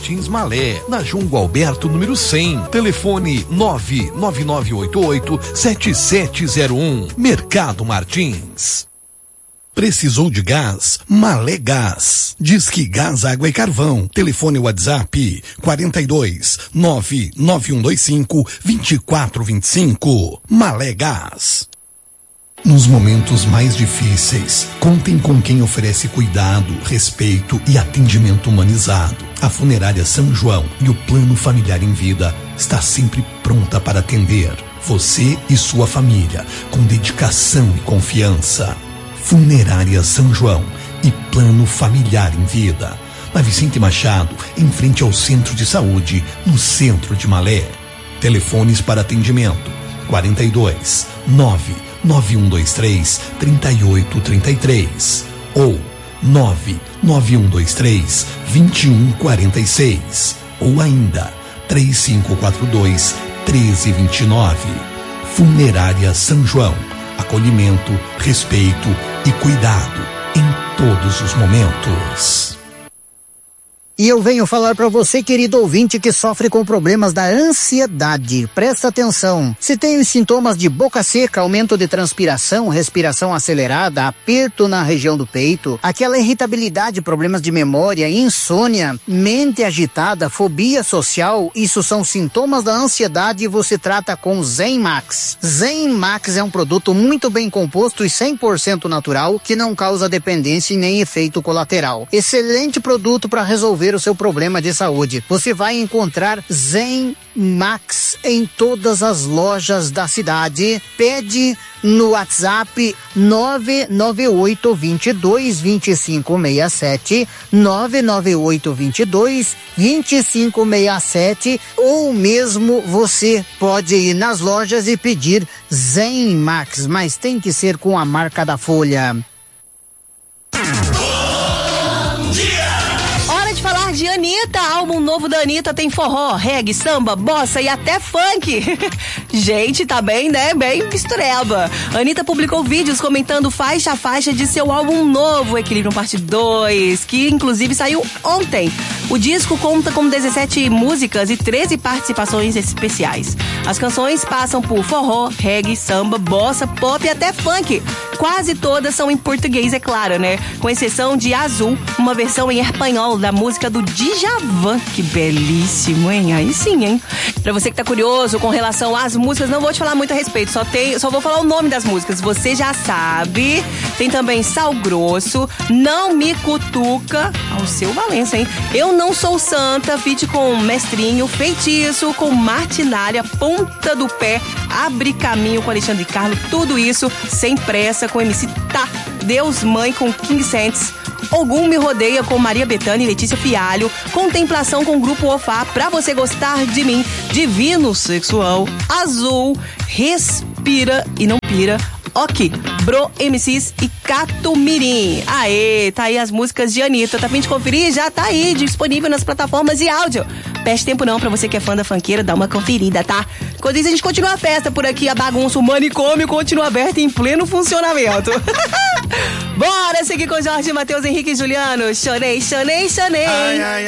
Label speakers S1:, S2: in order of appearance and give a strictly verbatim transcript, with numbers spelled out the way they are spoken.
S1: Martins Malé, na João Gualberto, número cem. Telefone nove nove nove oito oito sete sete zero um. Mercado Martins. Precisou de gás? Malé Gás. Disque Gás, Água e Carvão. Telefone WhatsApp quarenta e dois, nove nove um dois cinco, vinte e quatro vinte e cinco. Malé Gás. Nos momentos mais difíceis, contem com quem oferece cuidado, respeito e atendimento humanizado. A Funerária São João e o Plano Familiar em Vida está sempre pronta para atender você e sua família com dedicação e confiança. Funerária São João e Plano Familiar em Vida. Na Vicente Machado, em frente ao Centro de Saúde, no centro de Malé. Telefones para atendimento quarenta e dois, nove nove um dois três, três oito três três ou nove nove um dois três, vinte e um quarenta e seis ou ainda três cinco quatro dois, treze vinte e nove. Funerária São João. Acolhimento, respeito e cuidado em todos os momentos.
S2: E eu venho falar para você, querido ouvinte, que sofre com problemas da ansiedade. Presta atenção. Se tem os sintomas de boca seca, aumento de transpiração, respiração acelerada, aperto na região do peito, aquela irritabilidade, problemas de memória, insônia, mente agitada, fobia social, isso são sintomas da ansiedade e você trata com Zen Max. Zen Max é um produto muito bem composto e cem por cento natural que não causa dependência e nem efeito colateral. Excelente produto para resolver o seu problema de saúde. Você vai encontrar Zen Max em todas as lojas da cidade. Pede no WhatsApp nove nove oito dois dois, vinte e cinco seis sete, nove nove oito dois dois, vinte e cinco seis sete, ou mesmo você pode ir nas lojas e pedir Zen Max, mas tem que ser com a marca da Folha.
S3: Falar de Anitta, álbum novo da Anitta tem forró, reggae, samba, bossa e até funk. Gente, tá bem, né? Bem mistureba. Anitta publicou vídeos comentando faixa a faixa de seu álbum novo, Equilíbrio Parte dois, que inclusive saiu ontem. O disco conta com dezessete músicas e treze participações especiais. As canções passam por forró, reggae, samba, bossa, pop e até funk. Quase todas são em português, é claro, né? Com exceção de Azul, uma versão em espanhol da música do Djavan. Que belíssimo, hein? Aí sim, hein? Pra você que tá curioso com relação às músicas, não vou te falar muito a respeito, só, tem, só vou falar o nome das músicas. Você já sabe. Tem também Sal Grosso, Não Me Cutuca, ao seu Valença, hein? Eu Não Sou Santa, feat com Mestrinho, Feitiço, com Martinária, Ponta do Pé, Abre Caminho com Alexandre Carlos, tudo isso sem pressa com M C Tá, Deus Mãe com King Santos, Ogum Me Rodeia com Maria Bethânia e Letícia Fialho, Contemplação com Grupo Ofá, Pra Você Gostar de Mim, Divino Sexual, Azul, Respira e Não Pira, Ok, Bro, M Cs e Catumirim. Aê, tá aí as músicas de Anitta. Tá a fim de conferir? Já tá aí, disponível nas plataformas de áudio. Perde tempo não, pra você que é fã da funkeira, dá uma conferida, tá? Enquanto isso, a gente continua a festa por aqui, a bagunça, o manicômio continua aberto em pleno funcionamento. Bora seguir com Jorge, Matheus, Henrique e Juliano. Chorei, chorei, chorei. Ai, ai,